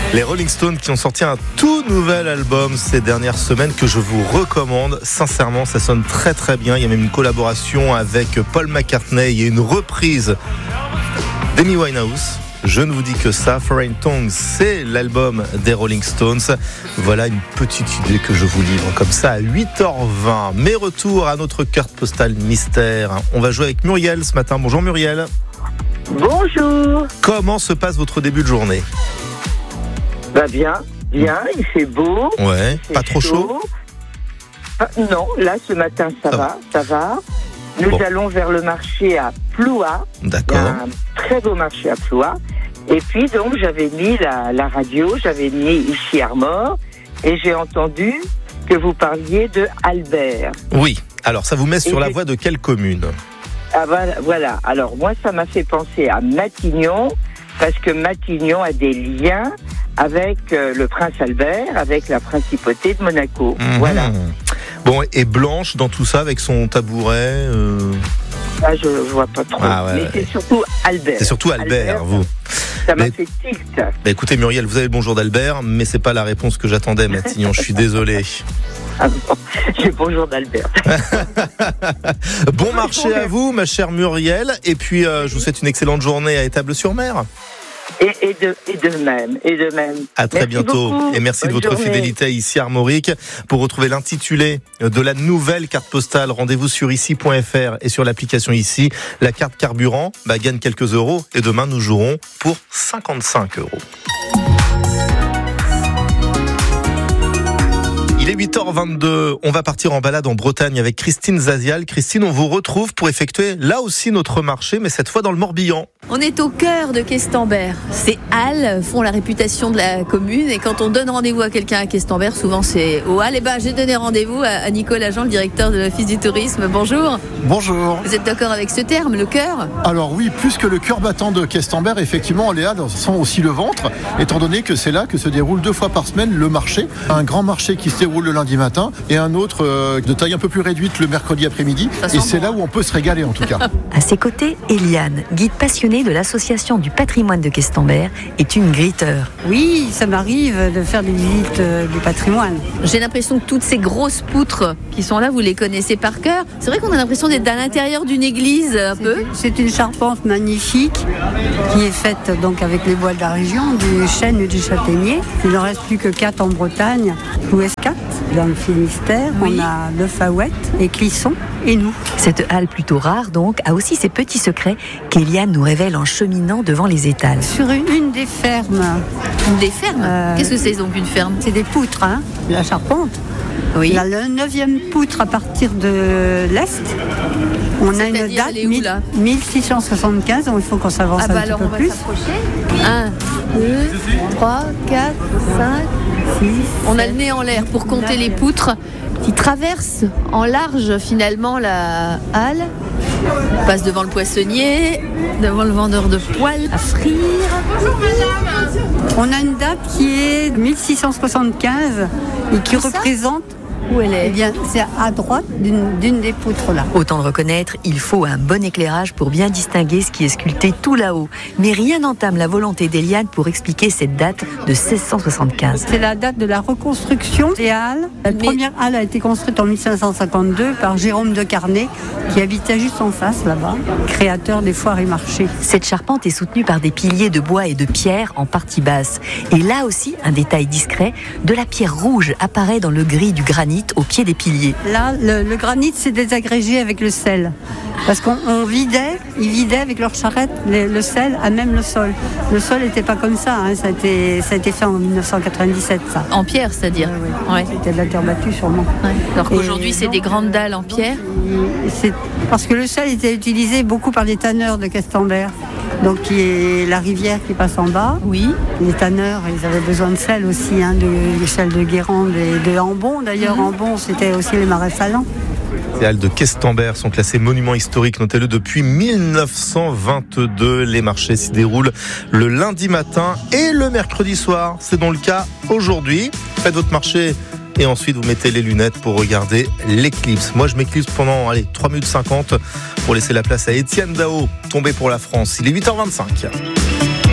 Les Rolling Stones qui ont sorti un tout nouvel album ces dernières semaines que je vous recommande. Sincèrement, ça sonne très très bien. Il y a même une collaboration avec Paul McCartney. Il y a une reprise d'Amy Winehouse. Je ne vous dis que ça. Foreign Tongues, c'est l'album des Rolling Stones. Voilà une petite idée que je vous livre comme ça à 8h20. Mais retour à notre carte postale mystère. On va jouer avec Muriel ce matin. Bonjour Muriel. Bonjour. Comment se passe votre début de journée ? Bien, il fait beau. Ouais, pas trop chaud. Non, là ce matin ça va. Nous allons vers le marché à Ploua. D'accord. Il y a un très beau marché à Ploua. Et puis donc j'avais mis la radio, j'avais mis ici Armor et j'ai entendu que vous parliez de Albert. Oui, alors ça vous met sur la voie de quelle commune ? Ah voilà, alors moi ça m'a fait penser à Matignon, parce que Matignon a des liens avec le prince Albert, avec la principauté de Monaco. Voilà. Bon, et Blanche dans tout ça avec son tabouret Ah, je vois pas trop. Mais c'est surtout Albert. C'est surtout Albert, vous. Ça m'a fait tilt. Écoutez Muriel, vous avez le bonjour d'Albert, mais c'est pas la réponse que j'attendais, Matignon. Je suis désolé. Ah bon, j'ai bonjour d'Albert. Bon marché à vous, ma chère Muriel. Et puis, je vous souhaite une excellente journée à Étable-sur-Mer. Et de même. À très bientôt. Beaucoup. Et merci Bonne de votre journée. fidélité ici à Armorique. Pour retrouver l'intitulé de la nouvelle carte postale, rendez-vous sur ici.fr et sur l'application ici. La carte carburant gagne quelques euros et demain nous jouerons pour 55 euros. Il est 8h22, on va partir en balade en Bretagne avec Christine Zazial. Christine, on vous retrouve pour effectuer là aussi notre marché, mais cette fois dans le Morbihan. On est au cœur de Questembert. Ces halles font la réputation de la commune et quand on donne rendez-vous à quelqu'un à Questembert, souvent c'est aux halles. Et j'ai donné rendez-vous à Nicolas Jean, le directeur de l'Office du tourisme. Bonjour. Bonjour. Vous êtes d'accord avec ce terme, le cœur ? Alors oui, plus que le cœur battant de Questembert, effectivement, les halles sont aussi le ventre, étant donné que c'est là que se déroule 2 fois par semaine le marché. Un grand marché qui se déroule le lundi matin et un autre de taille un peu plus réduite le mercredi après-midi. Et c'est là où on peut se régaler en tout cas. À ses côtés, Eliane, guide passionnée de l'association du patrimoine de Questembert, est une gritteur. Oui, ça m'arrive de faire des visites du patrimoine. J'ai l'impression que toutes ces grosses poutres qui sont là, vous les connaissez par cœur. C'est vrai qu'on a l'impression d'être à l'intérieur d'une église un peu. C'est une charpente magnifique qui est faite donc avec les bois de la région, du chêne et du châtaignier. Il n'en reste plus que 4 en Bretagne, Ouescat, dans le Finistère. Oui. On a Le Faouette et Clisson et nous. Cette halle plutôt rare donc a aussi ses petits secrets qu'Eliane nous révèle en cheminant devant les étals. Sur une des fermes. Des fermes Qu'est-ce que c'est donc une ferme ? C'est des poutres, la charpente. Oui. La 9e poutre à partir de l'Est. On a une date 1675, donc il faut qu'on s'avance un petit peu plus. 1, 2, 3, 4, 5, 6. On a le nez en l'air pour compter les poutres qui traversent en large finalement la halle. On passe devant le poissonnier, devant le vendeur de poêles à frire. On a une date qui est 1675 et qui représente... Où elle est ? Eh bien, c'est à droite d'une des poutres là. Autant de reconnaître, il faut un bon éclairage pour bien distinguer ce qui est sculpté tout là-haut. Mais rien n'entame la volonté d'Eliane pour expliquer cette date de 1675. C'est la date de la reconstruction des halles. La première halle a été construite en 1552 par Jérôme de Carnet, qui habitait juste en face là-bas, créateur des foires et marchés. Cette charpente est soutenue par des piliers de bois et de pierre en partie basse. Et là aussi, un détail discret, de la pierre rouge apparaît dans le gris du granit au pied des piliers. Là, le granit s'est désagrégé avec le sel. Parce ils vidaient avec leur charrette le sel à même le sol. Le sol n'était pas comme ça, ça a été fait en 1997 ça. En pierre, c'est-à-dire Oui. Ouais. C'était de la terre battue sûrement. Ouais. Alors qu'aujourd'hui c'est des grandes dalles en pierre. C'est parce que le sel était utilisé beaucoup par les tanneurs de Questembert. Donc qui est la rivière qui passe en bas. Oui. Les tanneurs, ils avaient besoin de sel aussi, de sel de Guérande et de Ambon. D'ailleurs, Ambon, c'était aussi les marais salants. Les halles de Questembert sont classées monuments historiques, notez-le, depuis 1922. Les marchés s'y déroulent le lundi matin et le mercredi soir. C'est donc le cas aujourd'hui. Faites votre marché et ensuite vous mettez les lunettes pour regarder l'éclipse. Moi je m'éclipse pendant 3 minutes 50 pour laisser la place à Étienne Dao, tombé pour la France. Il est 8h25.